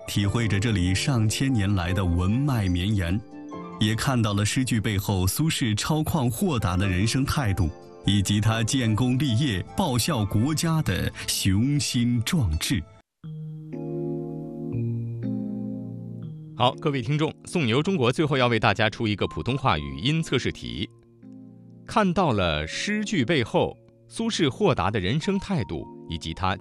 体会着这里上千年来的文脉绵延，也看到了诗句背后苏轼超旷豁达的人生态度，以及他建功立业、报效国家的雄心壮志。 好，各位听众，宋牛中国最后要为大家出一个普通话语音测试题。看到了诗句背后苏轼豁达的人生态度，以及他